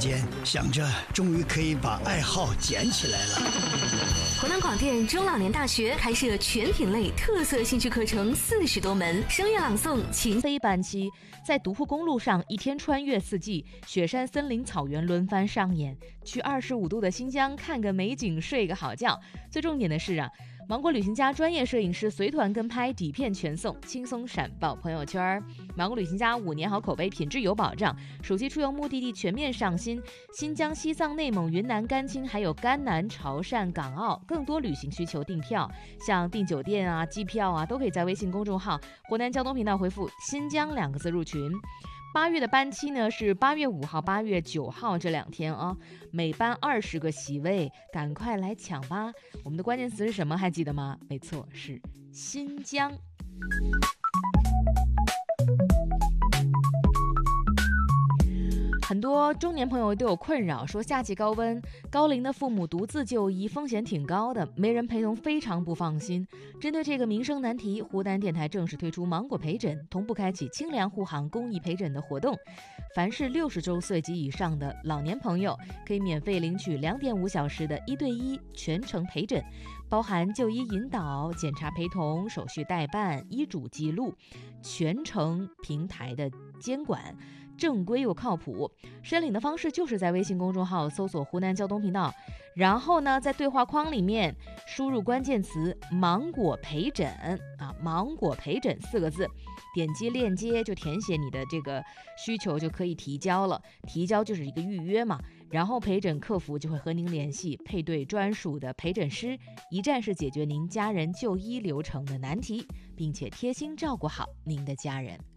间，想着终于可以把爱好捡起来了。 湖南广电中老年大学开设全品类特色兴趣课程40多门，声乐朗诵、琴飞班期在独库公路上一天穿越4季，雪山、森林、草原轮番上演。去25度的新疆看个美景，睡个好觉。最重点的是啊，芒果旅行家专业摄影师随团跟拍，底片全送，轻松闪爆朋友圈。芒果旅行家5年好口碑，品质有保障，暑期出游目的地全面上新，新疆、西藏、内蒙、云南、甘青，还有甘南、潮汕、港澳。更多旅行需求订票，像订酒店啊、机票啊，都可以在微信公众号湖南交通频道回复新疆2个字入群。8月的班期呢是8月5号、8月9号这2天啊，每班20个席位，赶快来抢吧！我们的关键词是什么？还记得吗？没错，是新疆。很多中年朋友都有困扰，说夏季高温，高龄的父母独自就医，风险挺高的，没人陪同非常不放心。针对这个民生难题，湖南电台正式推出芒果陪诊，同步开启清凉护航公益陪诊的活动。凡是60周岁及以上的老年朋友，可以免费领取2.5小时的1对1全程陪诊，包含就医引导、检查陪同、手续代办、医嘱记录，全程平台的监管，正规又靠谱。申领的方式就是在微信公众号搜索湖南交通频道，然后呢在对话框里面输入关键词芒果陪诊啊，芒果陪诊4个字，点击链接就填写你的这个需求就可以提交了，提交就是一个预约嘛，然后陪诊客服就会和您联系，配对专属的陪诊师，一站式解决您家人就医流程的难题，并且贴心照顾好您的家人。